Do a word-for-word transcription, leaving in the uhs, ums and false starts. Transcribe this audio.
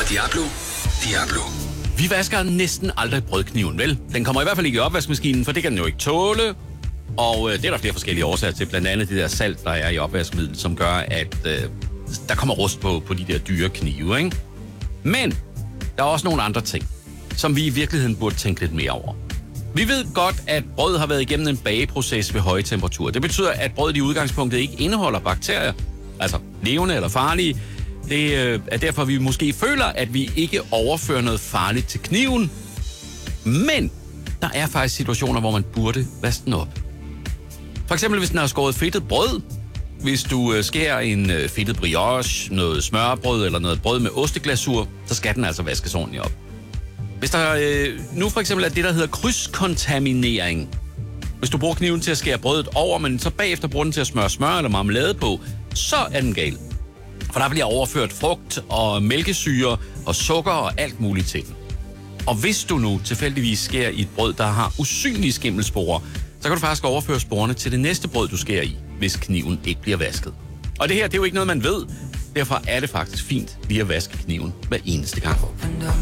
fra Diablo. Diablo. Vi vasker næsten aldrig brødkniven, vel? Den kommer i hvert fald ikke i opvaskemaskinen, for det kan den jo ikke tåle. Og øh, det er der flere forskellige årsager til. Blandt andet det der salt, der er i opvaskemiddel, som gør, at øh, der kommer rust på, på de der dyre knive, ikke? Men der er også nogle andre ting, som vi i virkeligheden burde tænke lidt mere over. Vi ved godt, at brød har været igennem en bageproces ved høje temperaturer. Det betyder, at brødet i udgangspunktet ikke indeholder bakterier, altså levende eller farlige. Det er derfor, vi måske føler, at vi ikke overfører noget farligt til kniven. Men der er faktisk situationer, hvor man burde vaske den op. For eksempel, hvis den har skåret fedtet brød. Hvis du skærer en fedtet brioche, noget smørbrød eller noget brød med osteglasur, så skal den altså vaskes ordentligt op. Hvis der øh, nu for eksempel er det, der hedder krydskontaminering. Hvis du bruger kniven til at skære brødet over, men så bagefter bruger den til at smøre smør eller marmelade på, så er den gal. For der bliver overført frugt og mælkesyre og sukker og alt muligt til den. Og hvis du nu tilfældigvis skærer i et brød, der har usynlige skimmelsporer, så kan du faktisk overføre sporene til det næste brød, du skærer i, hvis kniven ikke bliver vasket. Og det her, det er jo ikke noget, man ved. Derfor er det faktisk fint lige at vaske kniven hver eneste gang.